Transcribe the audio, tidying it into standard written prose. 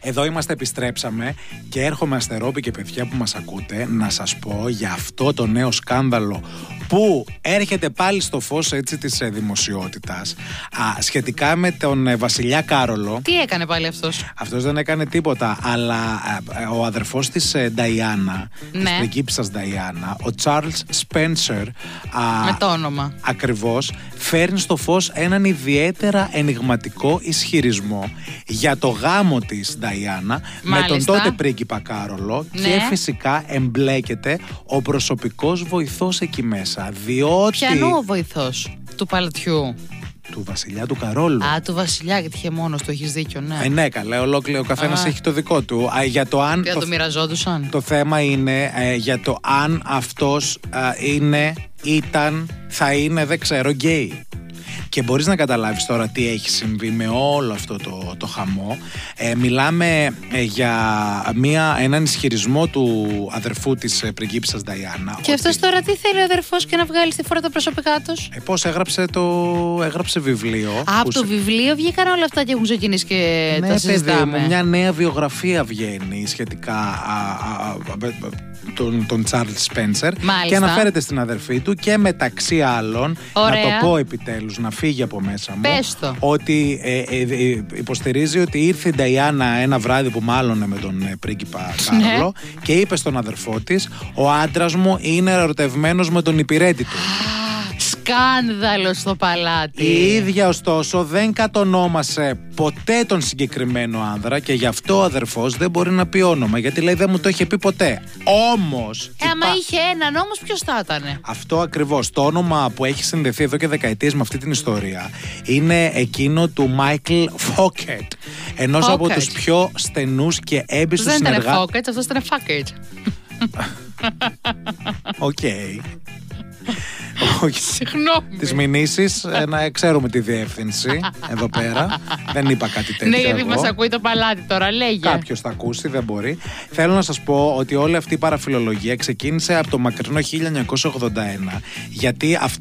Εδώ είμαστε, επιστρέψαμε και έρχομαι Αστερόπη και παιδιά που μας ακούτε να σας πω για αυτό το νέο σκάνδαλο που έρχεται πάλι στο φως έτσι της δημοσιότητας σχετικά με τον βασιλιά Κάρολο. Τι έκανε πάλι αυτός? Αυτός δεν έκανε τίποτα, αλλά ο αδερφός της Νταϊάννα, της πριγκίπισσας Νταϊάννα, ο Τσάρλς Σπένσερ, με το όνομα ακριβώς, φέρνει στο φως έναν ιδιαίτερα ενιγματικό ισχυρισμό για το γάμο της Νταϊάννα με τον τότε πρίγκιπα Κάρολο, και φυσικά εμπλέκεται ο προσωπικός βοηθός εκεί μέσα. Διότι... Ποιανού ο βοηθός? Του παλατιού? Του βασιλιά του Καρόλου. Του βασιλιά, γιατί είχε μόνος του, έχεις δίκιο, ναι. Ναι, καλά, ολόκληρο ο καθένας έχει το δικό του. Για το αν. Το μοιραζόντουσαν. Το θέμα είναι για το αν αυτός θα είναι, δεν ξέρω, γκέι. Και μπορείς να καταλάβεις τώρα τι έχει συμβεί με όλο αυτό το χαμό. Μιλάμε για έναν ισχυρισμό του αδερφού της πριγκίπισσας Νταϊάννα. Και αυτός τώρα τι θέλει ο αδερφός και να βγάλει στη φορά τα προσωπικά τους? Πώς έγραψε βιβλίο. Από το βιβλίο βγήκαν όλα αυτά και έχουν ξεκινήσει και τα συζητάμε. Παιδί μου, μια νέα βιογραφία βγαίνει σχετικά τον Τσάρλς Σπένσερ και αναφέρεται στην αδερφή του και μεταξύ άλλων, να το πω επιτέλους, να φύγει από μέσα μου, ότι υποστηρίζει ότι ήρθε η Νταϊάννα ένα βράδυ που μάλωνε με τον πρίγκιπα Κάρολο και είπε στον αδερφό της: ο άντρας μου είναι ερωτευμένος με τον υπηρέτη του. Σκάνδαλο στο παλάτι. Η ίδια ωστόσο δεν κατονόμασε ποτέ τον συγκεκριμένο άνδρα και γι' αυτό ο αδερφός δεν μπορεί να πει όνομα, γιατί λέει δεν μου το είχε πει ποτέ. Όμως άμα είχε έναν όμως, ποιος θα ήτανε? Αυτό ακριβώς. Το όνομα που έχει συνδεθεί εδώ και δεκαετίες με αυτή την ιστορία είναι εκείνο του Μάικλ Φόκετ, ενός από τους πιο στενούς και έμπιστους συνεργάτες. Δεν ήταν Φόκετ, αυτός ήταν Φάκετ. Οκ. Συγγνώμη. Τις μηνύσεις, να ξέρουμε τη διεύθυνση εδώ πέρα. Δεν είπα κάτι τέτοιο. Ναι, γιατί μας ακούει το παλάτι τώρα, λέγε. Κάποιος θα ακούσει, δεν μπορεί. Θέλω να σας πω ότι όλη αυτή η παραφιλολογία ξεκίνησε από το μακρινό 1981, γιατί